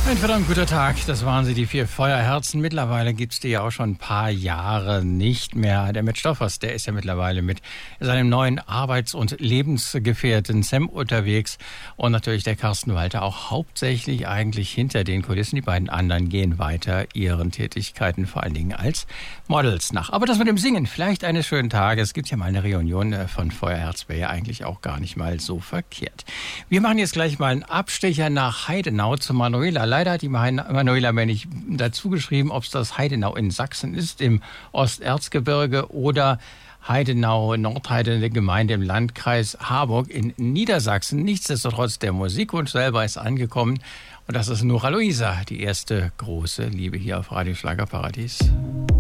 Ein verdammt guter Tag, das waren sie, die 4 Feuerherzen. Mittlerweile gibt's die ja auch schon ein paar Jahre nicht mehr. Der Matt Stoffers, der ist ja mittlerweile mit seinem neuen Arbeits- und Lebensgefährten Sam unterwegs. Und natürlich der Carsten Walter auch hauptsächlich eigentlich hinter den Kulissen. Die beiden anderen gehen weiter ihren Tätigkeiten, vor allen Dingen als Models nach. Aber das mit dem Singen, vielleicht eines schönen Tages. Es gibt ja mal eine Reunion von Feuerherz, wäre ja eigentlich auch gar nicht mal so verkehrt. Wir machen jetzt gleich mal einen Abstecher nach Heidenau zu Manuela. Leider hat die Manuela mir nicht dazu geschrieben, ob es das Heidenau in Sachsen ist, im Osterzgebirge, oder Heidenau, Nordheide, eine Gemeinde im Landkreis Harburg in Niedersachsen. Nichtsdestotrotz, der Musikwunsch selber ist angekommen. Und das ist Nora Luisa, die erste große Liebe hier auf Radio Schlagerparadies.